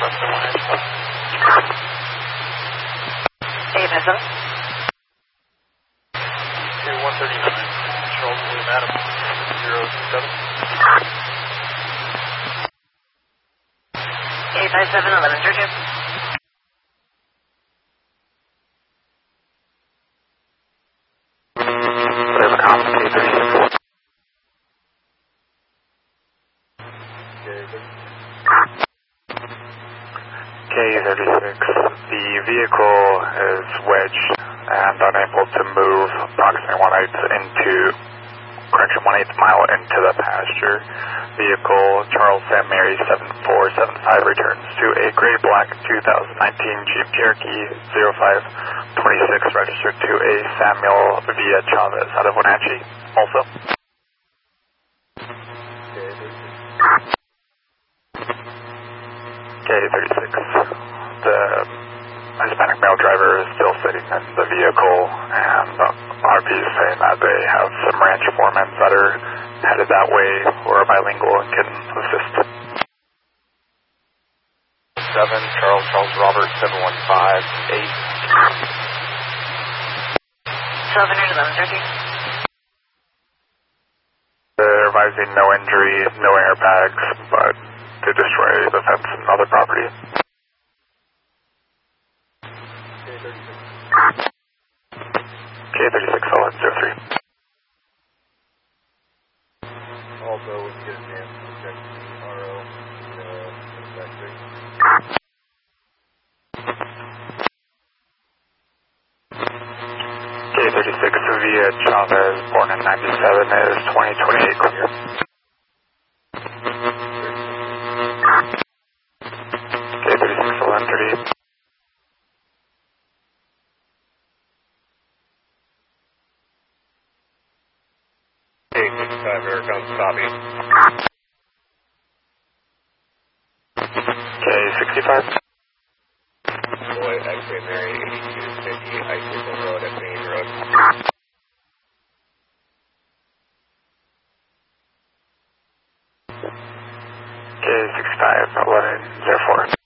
less than 1 inch. A57. Okay, 139. Charles William Adam, 027. A57, 1132. There's a common K36. K36, the vehicle is wedged and unable to move approximately 1/8 mile into the pasture. Vehicle Charles Sam Mary 7475 returns to a gray black 2019 Jeep Cherokee 0526 registered to a Samuel Villa Chavez out of Wenatchee. Also. K36. The Hispanic male driver is still sitting in the vehicle, and RP is saying that they have some ranch foremen that are headed that way or are bilingual and can assist. 7, Charles Robert, 7158. 1130. They're advising no injury, no airbags, but to destroy the fence and other property. K36, solid 03. Also, we can get a chance to check the RO, factory. K36 Villa Chavez, born in 97, is 2028 clear. K36, 1130. K65, here comes copy. K65. Boy, X-ray Mary, 8250, Icicle Road at Main Road. K65, 1104.